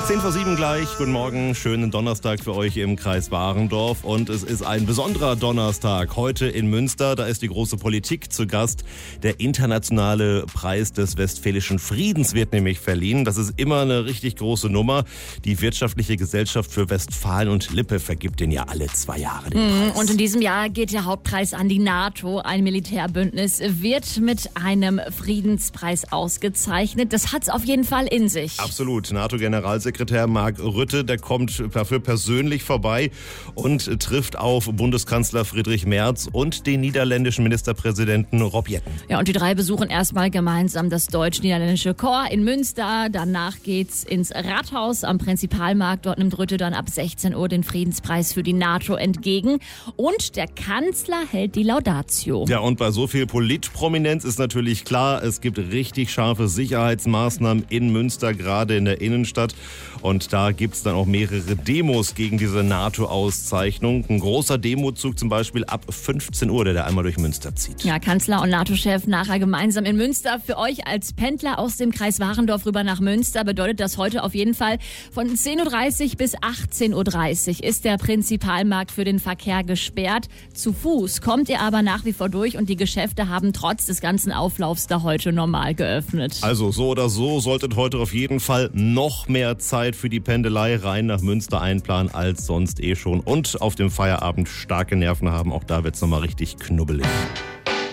10:07 gleich. Guten Morgen, schönen Donnerstag für euch im Kreis Warendorf. Und es ist ein besonderer Donnerstag. Heute in Münster, da ist die große Politik zu Gast. Der internationale Preis des Westfälischen Friedens wird nämlich verliehen. Das ist immer eine richtig große Nummer. Die Wirtschaftliche Gesellschaft für Westfalen und Lippe vergibt den ja alle 2 Jahre den Preis. Und in diesem Jahr geht der Hauptpreis an die NATO. Ein Militärbündnis wird mit einem Friedenspreis ausgezeichnet. Das hat's auf jeden Fall in sich. Absolut. NATO-Generalsekretär Mark Rutte, der kommt dafür persönlich vorbei und trifft auf Bundeskanzler Friedrich Merz und den niederländischen Ministerpräsidenten Rob Jetten. Ja, und die 3 besuchen erstmal gemeinsam das deutsch-niederländische Corps in Münster. Danach geht's ins Rathaus am Prinzipalmarkt. Dort nimmt Rutte dann ab 16 Uhr den Friedenspreis für die NATO entgegen. Und der Kanzler hält die Laudatio. Ja, und bei so viel Politprominenz ist natürlich klar, es gibt richtig scharfe Sicherheitsmaßnahmen in Münster, gerade in der Innenstadt. Und da gibt's dann auch mehrere Demos gegen diese NATO-Auszeichnung. Ein großer Demozug zum Beispiel ab 15 Uhr, der da einmal durch Münster zieht. Ja, Kanzler und NATO-Chef nachher gemeinsam in Münster. Für euch als Pendler aus dem Kreis Warendorf rüber nach Münster bedeutet das heute auf jeden Fall von 10:30 Uhr bis 18:30 Uhr ist der Prinzipalmarkt für den Verkehr gesperrt. Zu Fuß kommt ihr aber nach wie vor durch und die Geschäfte haben trotz des ganzen Auflaufs da heute normal geöffnet. Also so oder so solltet heute auf jeden Fall noch mehr Zeit für die Pendelei rein nach Münster einplanen als sonst schon und auf dem Feierabend starke Nerven haben. Auch da wird's nochmal richtig knubbelig.